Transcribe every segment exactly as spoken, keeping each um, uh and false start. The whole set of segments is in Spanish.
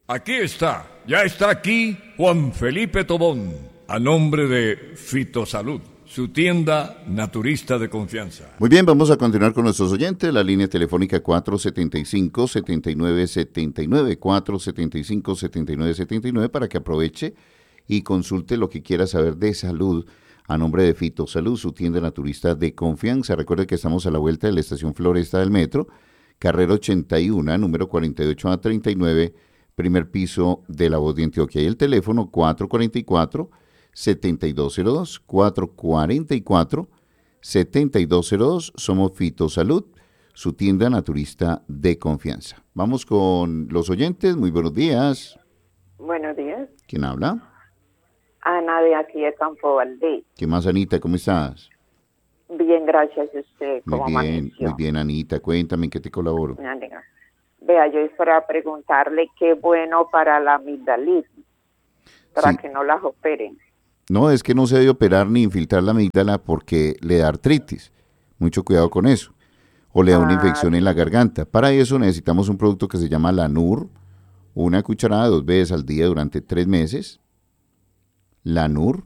Aquí está, ya está aquí Juan Felipe Tobón, a nombre de Fitosalud, su tienda naturista de confianza. Muy bien, vamos a continuar con nuestros oyentes. La línea telefónica cuatro setenta y cinco, setenta y nueve setenta y nueve, cuatro setenta y cinco, setenta y nueve setenta y nueve, para que aproveche y consulte lo que quiera saber de salud a nombre de Fitosalud, su tienda naturista de confianza. Recuerde que estamos a la vuelta de la estación Floresta del Metro, carrera ochenta y uno, número cuarenta y ocho a treinta y nueve, primer piso de La Voz de Antioquia. Y el teléfono cuatro cuarenta y cuatro, setenta y dos cero dos, cuatro cuarenta y cuatro, setenta y dos cero dos. Somos Fitosalud, su tienda naturista de confianza. Vamos con los oyentes. Muy buenos días. Buenos días. ¿Quién habla? Ana, de aquí de Campo Valdés. ¿Qué más, Anita? ¿Cómo estás? Bien, gracias a usted. Muy ¿Cómo bien, amaneció? muy bien, Anita. Cuéntame, ¿en qué te colaboro? Me alegra. Vea, yo es para preguntarle qué bueno para la amigdalitis, para Sí. que no las operen. No, es que no se debe operar ni infiltrar la amígdala porque le da artritis. Mucho cuidado con eso. O le da una Ah, infección en la garganta. Para eso necesitamos un producto que se llama Lanur, una cucharada dos veces al día durante tres meses. Lanur.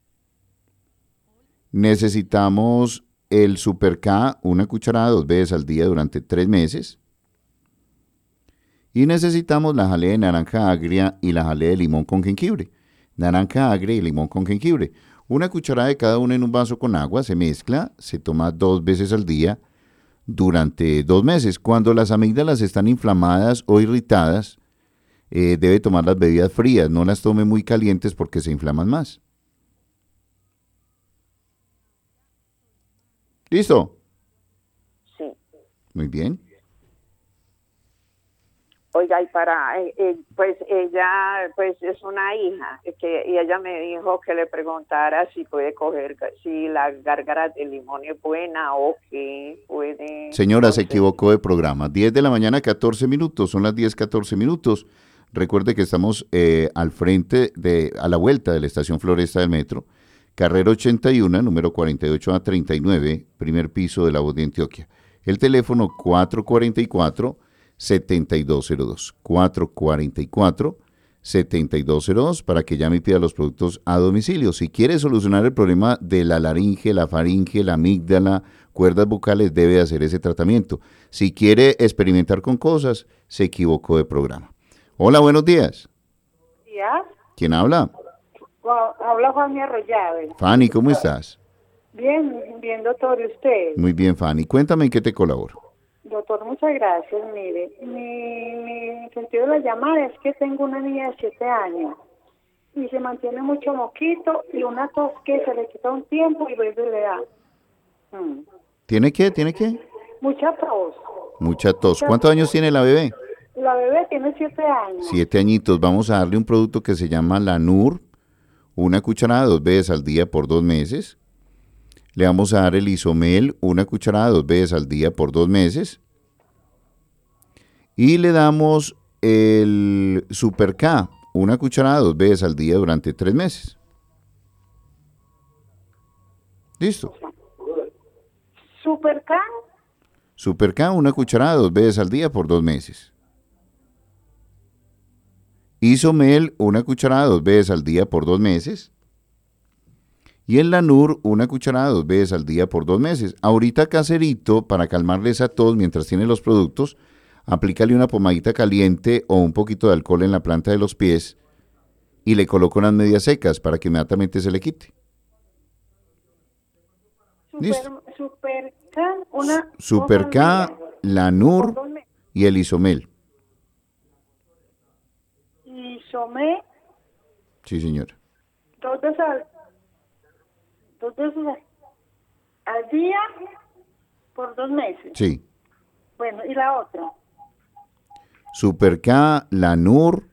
Necesitamos el Super K, una cucharada dos veces al día durante tres meses. Y necesitamos la jalea de naranja agria y la jalea de limón con jengibre. Naranja agria y limón con jengibre. Una cucharada de cada una en un vaso con agua, se mezcla, se toma dos veces al día durante dos meses. Cuando las amígdalas están inflamadas o irritadas, eh, debe tomar las bebidas frías, no las tome muy calientes porque se inflaman más. ¿Listo? sí. Muy bien. Oiga, y para, eh, eh, pues ella, pues es una hija, eh, que, y ella me dijo que le preguntara si puede coger, ga- si la gárgara de limón es buena o que puede, Señora, no se sé. equivocó de programa. diez de la mañana, catorce minutos. Son las diez, catorce minutos. Recuerde que estamos eh, al frente, de, a la vuelta de la estación Floresta del Metro. Carrera ochenta y uno, número cuarenta y ocho a treinta y nueve, primer piso de La Voz de Antioquia. El teléfono cuatro cuarenta y cuatro, setenta y dos cero dos. cuatro cuarenta y cuatro, setenta y dos cero dos para que llame y pida los productos a domicilio. Si quiere solucionar el problema de la laringe, la faringe, la amígdala, cuerdas vocales, debe hacer ese tratamiento. Si quiere experimentar con cosas, se equivocó de programa. Hola, buenos días. días. ¿Quién habla? Juan- Habla Fanny Arroyave. Fanny, ¿cómo estás? Bien, bien, doctor, ¿y usted? Muy bien, Fanny. Cuéntame en qué te colaboro. Doctor, muchas gracias. Mire, mi, mi sentido de la llamada es que tengo una niña de siete años y se mantiene mucho moquito y una tos que se le quita un tiempo y vuelve y le da. Mm. ¿Tiene qué? ¿Tiene qué? Mucha tos. Mucha tos. Mucha ¿Cuántos tos. años tiene la bebé? La bebé tiene siete años. Siete añitos. Vamos a darle un producto que se llama Lanur, una cucharada dos veces al día por dos meses. Le vamos a dar el Isomel, una cucharada dos veces al día por dos meses. Y le damos el Super K, una cucharada dos veces al día durante tres meses. ¿Listo? Super K, Super K, una cucharada dos veces al día por dos meses. Isomel, una cucharada dos veces al día por dos meses. Y el Lanur, una cucharada dos veces al día por dos meses. Ahorita caserito, para calmarle esa tos mientras tiene los productos, aplícale una pomadita caliente o un poquito de alcohol en la planta de los pies y le coloca unas medias secas para que inmediatamente se le quite. Listo. super, super K, una Super cosa K, mía. Lanur Por dos meses. y el Isomel. Y somé Sí, señora. dos veces al, dos veces al- al día por dos meses. Sí. Bueno, ¿y la otra? Super K, Lanur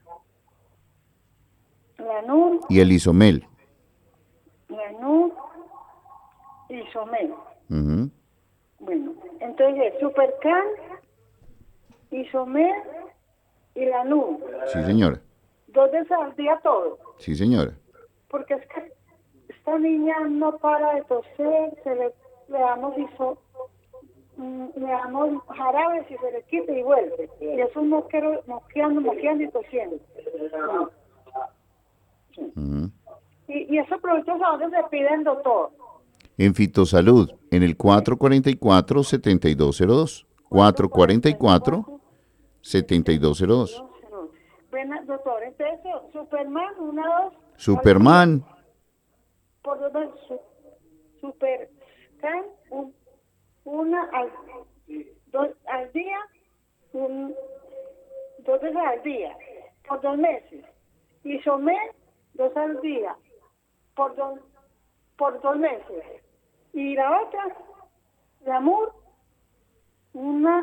La NUR, y el Isomel. la NUR y SOMEL. Ujú. Bueno, entonces Supercan, Isomel y la NUR. Sí, señora. Dos veces al día todo. Sí, señora. Porque es que esta niña no para de toser, se le, le damos iso, mm, le damos jarabes y se le quita y vuelve. Y eso no quiero, moqueando, moqueando y tosiendo. Uh-huh. ¿Y, y esos productos a dónde se piden, doctor? En Fitosalud, en el cuatro cuatro cuatro, siete dos cero dos. cuatro cuatro cuatro, siete dos cero dos. Bueno, doctor, entonces, Superman, una, dos. Superman. Por dos veces, su, Supercan, un, una al, dos al día, un, dos veces al día, por dos meses. Y Somer, dos al día, por dos, por dos meses. Y la otra, Lamur, una,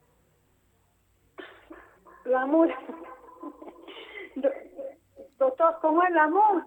Lamur, Do, doctor, ¿cómo es Lamur?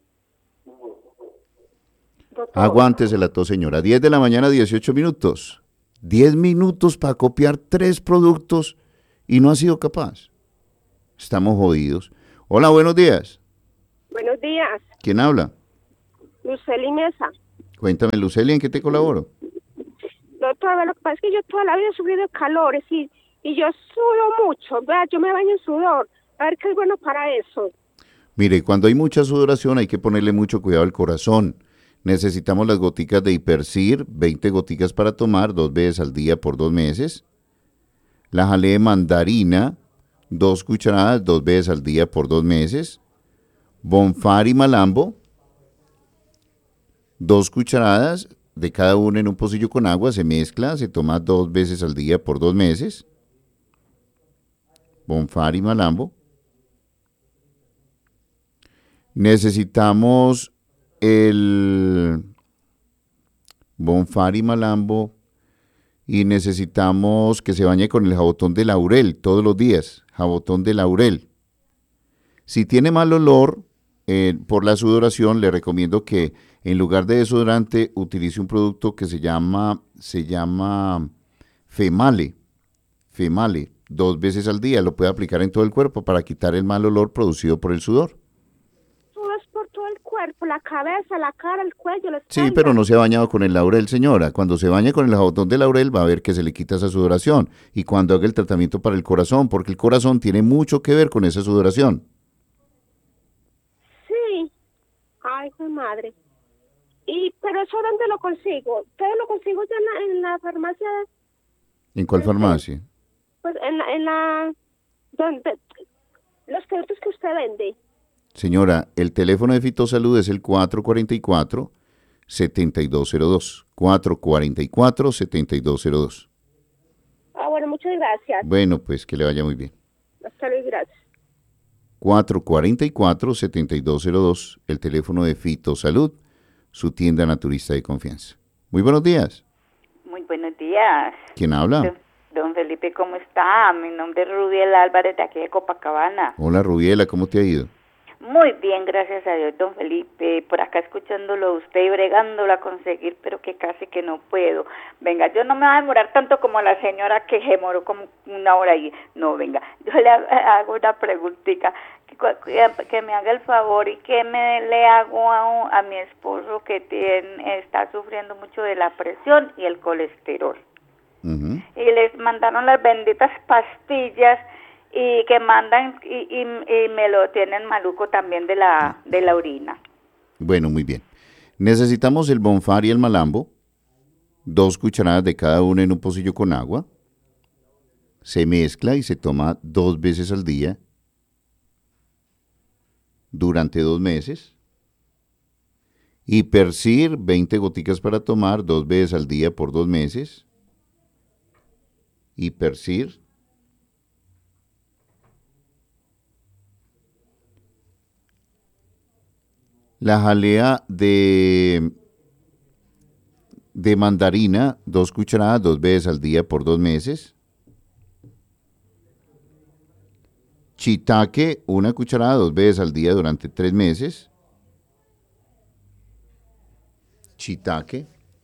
Doctor. Aguántese la tos, señora. diez de la mañana, dieciocho minutos. diez minutos para copiar tres productos y no ha sido capaz. Estamos jodidos. Hola, buenos días. Buenos días. ¿Quién habla? Luceli Mesa. Cuéntame, Luceli, ¿en qué te colaboro? Doctor, lo que pasa es que yo toda la vida he sufrido de calores y, y yo sudo mucho. Vea, yo me baño en sudor. A ver qué es bueno para eso. Mire, cuando hay mucha sudoración hay que ponerle mucho cuidado al corazón. Necesitamos las goticas de Hipercir, veinte goticas para tomar dos veces al día por dos meses. La jalea de mandarina, dos cucharadas dos veces al día por dos meses. Bonfar y Malambo, dos cucharadas de cada una en un pocillo con agua, se mezcla, se toma dos veces al día por dos meses. Bonfar y Malambo. Necesitamos el Bonfar y Malambo y necesitamos que se bañe con el jabotón de laurel todos los días, jabotón de laurel. Si tiene mal olor eh, por la sudoración, le recomiendo que en lugar de desodorante utilice un producto que se llama, se llama Female, Female, dos veces al día, lo puede aplicar en todo el cuerpo para quitar el mal olor producido por el sudor. Por todo el cuerpo, la cabeza, la cara, el cuello, la Sí, espalda. pero no se ha bañado con el laurel, señora. Cuando se bañe con el jabotón de laurel va a ver que se le quita esa sudoración. Y cuando haga el tratamiento para el corazón, porque el corazón tiene mucho que ver con esa sudoración. Sí. Ay, mi madre. Y, pero eso ¿dónde lo consigo? ¿Todo lo consigo ya en la, en la farmacia? ¿En cuál farmacia? Pues en la, en la, donde, los productos que usted vende. Señora, el teléfono de Fitosalud es el cuatro cuatro cuatro, siete dos cero dos. cuatro cuatro cuatro, siete dos cero dos. Ah, bueno, muchas gracias. Bueno, pues que le vaya muy bien. Hasta luego, gracias. cuatro cuatro cuatro, siete dos cero dos, el teléfono de Fitosalud, su tienda naturista de confianza. Muy buenos días. Muy buenos días. ¿Quién habla? Don, don Felipe, ¿cómo está? Mi nombre es Rubiel Álvarez, de aquí de Copacabana. Hola, Rubiela, ¿cómo te ha ido? Muy bien, gracias a Dios, don Felipe. Por acá escuchándolo a usted y bregándolo a conseguir, pero que casi que no puedo. Venga, yo no me voy a demorar tanto como la señora que se demoró como una hora ahí. No, venga, yo le hago una preguntita. Que me haga el favor y que me le hago a, a mi esposo que tiene, está sufriendo mucho de la presión y el colesterol. Uh-huh. Y les mandaron las benditas pastillas y que mandan y, y, y me lo tienen maluco también de la de la orina. Bueno, muy bien. Necesitamos el Bonfar y el Malambo, dos cucharadas de cada uno en un pocillo con agua. Se mezcla y se toma dos veces al día durante dos meses. Hipercir, veinte goticas para tomar dos veces al día por dos meses. Hipercir. La jalea de, de mandarina, dos cucharadas, dos veces al día por dos meses. Shiitake, una cucharada, dos veces al día durante tres meses. Shiitake.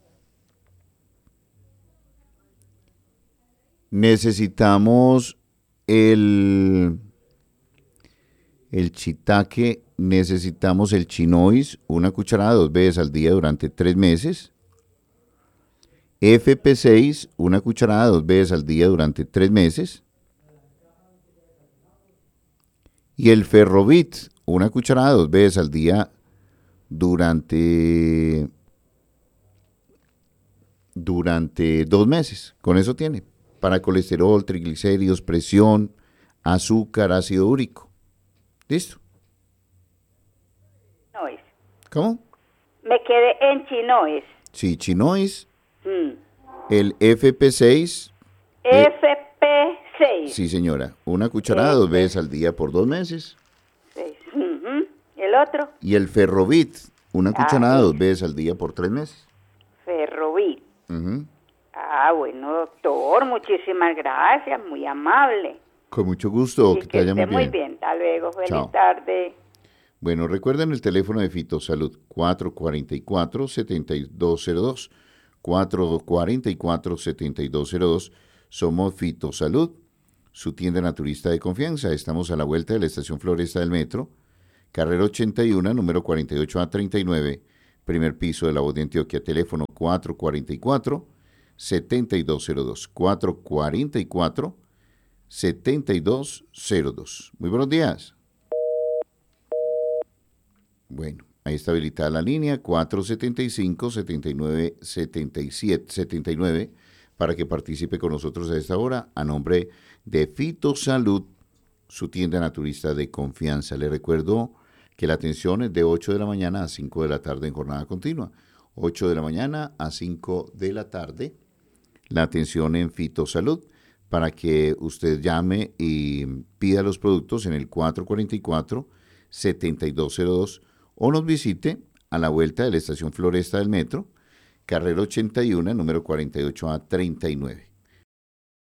Necesitamos el, el shiitake. Necesitamos el chinois, una cucharada dos veces al día durante tres meses. F P seis, una cucharada dos veces al día durante tres meses. Y el Ferrovit, una cucharada dos veces al día durante, durante dos meses. Con eso tiene. Para colesterol, triglicéridos, presión, azúcar, ácido úrico. ¿Listo? Chinois. ¿Cómo? Me quedé en Chinois. Sí, Chinois. Mm. El F P seis. F P seis. Sí, señora. Una cucharada F- dos veces al día por dos meses. seis. Ujú. ¿El otro? Y el Ferrovit, una Ah, cucharada sí. dos veces al día por tres meses. Ferrovit. Ujú. Ah, bueno, doctor, muchísimas gracias, muy amable. Con mucho gusto, Y que te vaya esté muy muy bien. bien. Hasta luego, feliz Chao. tarde. Bueno, recuerden el teléfono de Fitosalud, cuatro cuatro cuatro, siete dos cero dos, cuatro cuatro cuatro, siete dos cero dos. Somos Fitosalud, su tienda naturista de confianza. Estamos a la vuelta de la estación Floresta del Metro, carrera ochenta y uno, número cuarenta y ocho A treinta y nueve, primer piso de la Voz de Antioquia, teléfono cuatro cuatro cuatro, siete dos cero dos, cuatro cuatro cuatro, siete dos cero dos. Muy buenos días. Bueno, ahí está habilitada la línea cuatro siete cinco, siete nueve siete siete, siete nueve para que participe con nosotros a esta hora a nombre de Fitosalud, su tienda naturista de confianza. Le recuerdo que la atención es de ocho de la mañana a cinco de la tarde en jornada continua. ocho de la mañana a cinco de la tarde, la atención en Fitosalud, para que usted llame y pida los productos en el cuatro cuatro cuatro, siete dos cero dos o nos visite a la vuelta de la estación Floresta del Metro, carrera ochenta y uno, número cuarenta y ocho A treinta y nueve.